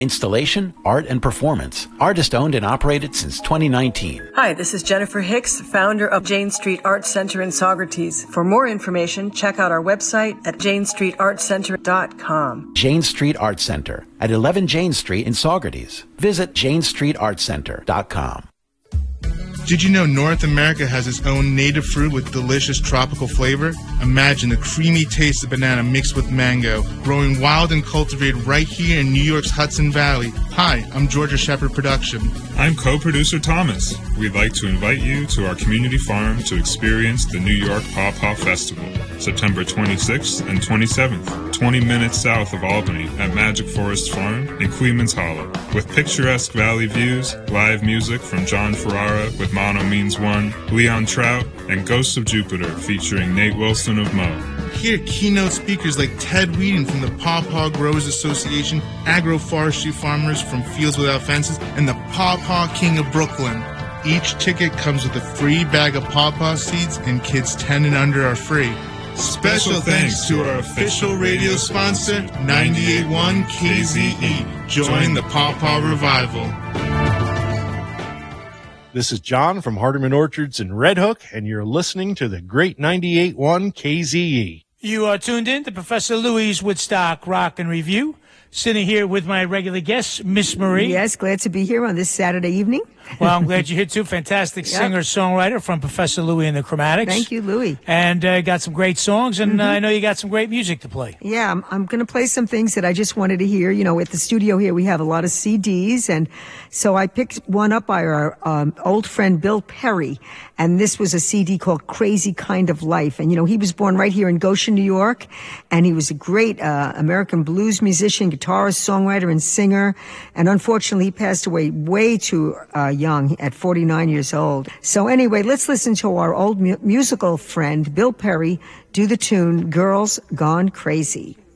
Installation, art, and performance. Artist owned and operated since 2019. Hi, this is Jennifer Hicks, founder of Jane Street Art Center in Saugerties. For more information, check out our website at janestreetartcenter.com. Jane Street Art Center at 11 Jane Street in Saugerties. Visit janestreetartcenter.com. Did you know North America has its own native fruit with delicious tropical flavor? Imagine the creamy taste of banana mixed with mango, growing wild and cultivated right here in New York's Hudson Valley. Hi, I'm Georgia Shepherd Production. I'm co-producer Thomas. We'd like to invite you to our community farm to experience the New York Paw Paw Festival, September 26th and 27th, 20 minutes south of Albany at Magic Forest Farm in Queens Hollow. With picturesque valley views, live music from John Ferrara with Mono Means One, Leon Trout, and Ghosts of Jupiter featuring Nate Wilson of Mo. Hear keynote speakers like Ted Whedon from the Paw Paw Growers Association, agroforestry farmers from Fields Without Fences, and the Paw Paw King of Brooklyn. Each ticket comes with a free bag of Paw Paw seeds, and kids 10 and under are free. Special thanks to our official radio sponsor, 98.1 KZE. Join the Paw Paw Revival. This is John from Hardeman Orchards in Red Hook, and you're listening to the great 98.1 KZE. You are tuned in to Professor Louie's Woodstock Rock and Review. Sitting here with my regular guest, Miss Marie. Yes, glad to be here on this Saturday evening. Well, I'm glad you're here, too. Fantastic singer-songwriter from Professor Louie and the Chromatics. Thank you, Louie. And got some great songs, and I know you got some great music to play. Yeah, I'm going to play some things that I just wanted to hear. You know, at the studio here, we have a lot of CDs, and so I picked one up by our old friend Bill Perry, and this was a CD called Crazy Kind of Life. And, you know, he was born right here in Goshen, New York, and he was a great American blues musician, guitarist, songwriter, and singer. And unfortunately, he passed away way too young at 49 years old. So anyway, let's listen to our old musical friend, Bill Perry, do the tune Girls Gone Crazy.